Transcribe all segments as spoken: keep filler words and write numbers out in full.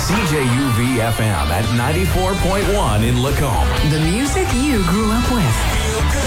C J U V F M at ninety-four point one in Lacombe. The music you grew up with.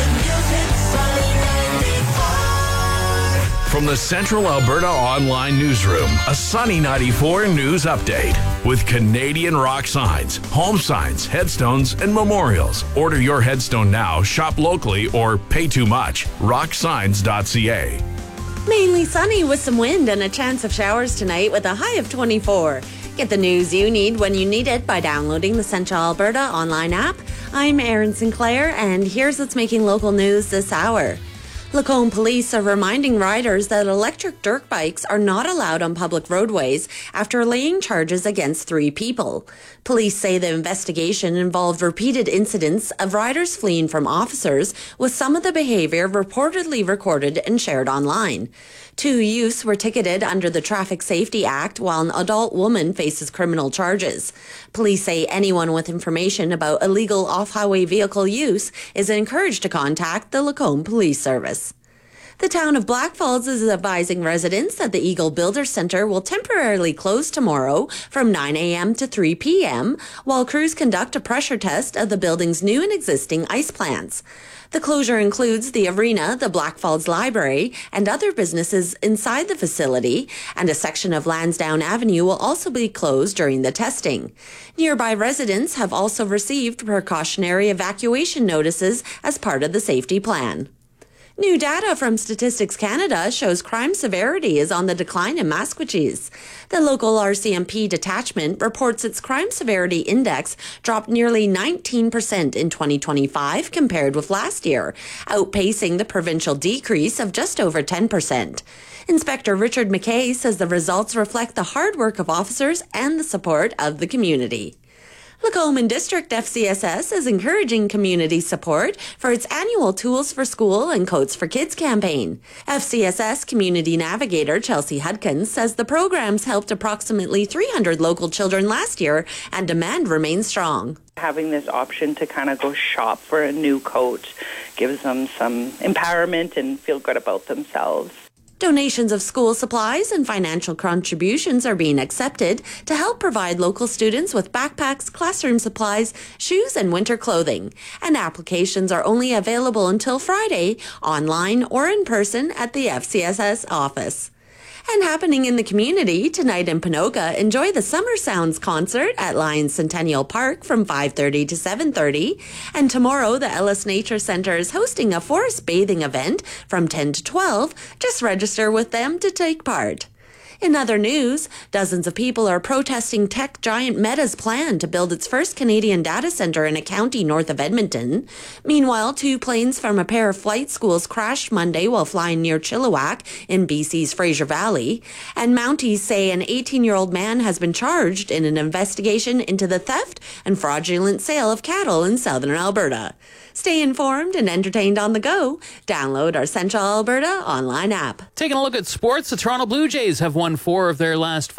From the Central Alberta Online Newsroom, a Sunny ninety-four news update with Canadian rock signs, home signs, headstones, and memorials. Order your headstone now, shop locally, or pay too much. rock signs dot c a. Mainly sunny with some wind and a chance of showers tonight with a high of twenty-four. Get the news you need when you need it by downloading the Central Alberta online app. I'm Erin Sinclair, and here's what's making local news this hour. Lacombe Police are reminding riders that electric dirt bikes are not allowed on public roadways after laying charges against three people. Police say the investigation involved repeated incidents of riders fleeing from officers, with some of the behavior reportedly recorded and shared online. Two youths were ticketed under the Traffic Safety Act, while an adult woman faces criminal charges. Police say anyone with information about illegal off-highway vehicle use is encouraged to contact the Lacombe Police Service. The town of Blackfalds is advising residents that the Eagle Builder Centre will temporarily close tomorrow from nine a.m. to three p.m. while crews conduct a pressure test of the building's new and existing ice plants. The closure includes the arena, the Blackfalds Library, and other businesses inside the facility, and a section of Lansdowne Avenue will also be closed during the testing. Nearby residents have also received precautionary evacuation notices as part of the safety plan. New data from Statistics Canada shows crime severity is on the decline in Maskwacis. The local R C M P detachment reports its crime severity index dropped nearly nineteen percent in twenty twenty-five compared with last year, outpacing the provincial decrease of just over ten percent. Inspector Richard McKay says the results reflect the hard work of officers and the support of the community. Lacombe District F C S S is encouraging community support for its annual Tools for School and Coats for Kids campaign. F C S S Community Navigator Chelsea Hudkins says the programs helped approximately three hundred local children last year and demand remains strong. Having this option to kind of go shop for a new coat gives them some empowerment and feel good about themselves. Donations of school supplies and financial contributions are being accepted to help provide local students with backpacks, classroom supplies, shoes, and winter clothing. And applications are only available until Friday, online or in person at the F C S S office. And happening in the community tonight in Ponoka, enjoy the Summer Sounds concert at Lions Centennial Park from five thirty to seven thirty. And tomorrow, the Ellis Nature Centre is hosting a forest bathing event from ten to twelve. Just register with them to take part. In other news, dozens of people are protesting tech giant Meta's plan to build its first Canadian data centre in a county north of Edmonton. Meanwhile, two planes from a pair of flight schools crashed Monday while flying near Chilliwack in B C's Fraser Valley. And Mounties say an eighteen-year-old man has been charged in an investigation into the theft and fraudulent sale of cattle in southern Alberta. Stay informed and entertained on the go. Download our Central Alberta online app. Taking a look at sports, the Toronto Blue Jays have won four of their last